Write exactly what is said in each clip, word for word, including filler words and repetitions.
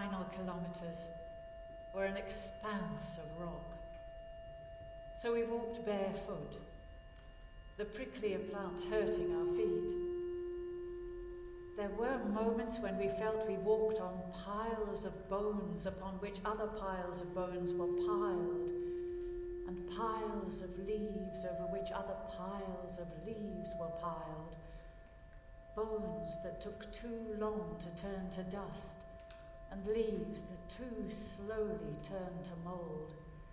final kilometres were an expanse of rock. So we walked barefoot, the pricklier plants hurting our feet. There were moments when we felt we walked on piles of bones upon which other piles of bones were piled, and piles of leaves over which other piles of leaves were piled. Bones that took too long to turn to dust, and leaves that too slowly turned to mould.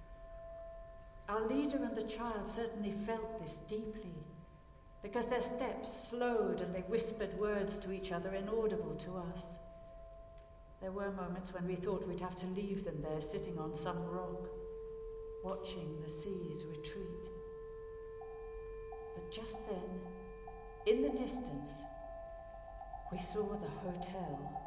Our leader and the child certainly felt this deeply, because their steps slowed and they whispered words to each other inaudible to us. There were moments when we thought we'd have to leave them there sitting on some rock, watching the seas retreat. But just then, in the distance, we saw the hotel.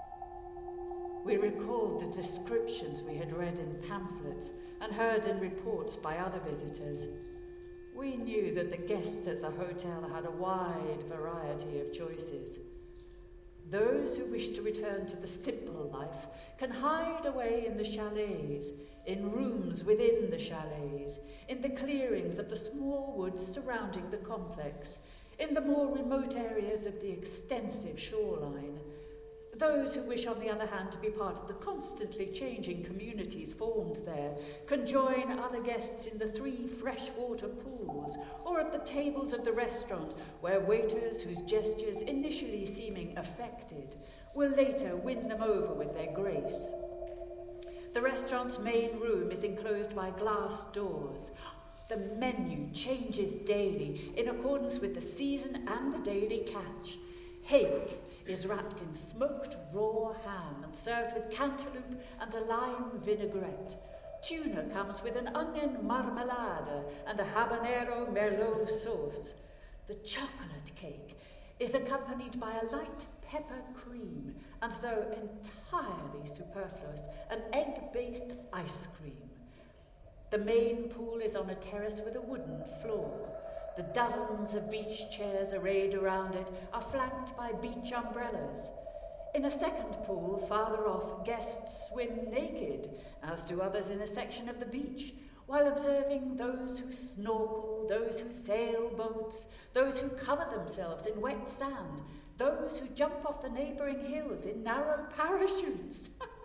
We recalled the descriptions we had read in pamphlets and heard in reports by other visitors. We knew that the guests at the hotel had a wide variety of choices. Those who wish to return to the simple life can hide away in the chalets, in rooms within the chalets, in the clearings of the small woods surrounding the complex, in the more remote areas of the extensive shoreline. Those who wish, on the other hand, to be part of the constantly changing communities formed there can join other guests in the three freshwater pools or at the tables of the restaurant, where waiters whose gestures, initially seeming affected, will later win them over with their grace. The restaurant's main room is enclosed by glass doors. The menu changes daily in accordance with the season and the daily catch. Hake is wrapped in smoked raw ham and served with cantaloupe and a lime vinaigrette. Tuna comes with an onion marmalade and a habanero merlot sauce. The chocolate cake is accompanied by a light pepper cream and, though entirely superfluous, an egg-based ice cream. The main pool is on a terrace with a wooden floor. The dozens of beach chairs arrayed around it are flanked by beach umbrellas. In a second pool, farther off, guests swim naked, as do others in a section of the beach, while observing those who snorkel, those who sail boats, those who cover themselves in wet sand, those who jump off the neighbouring hills in narrow parachutes.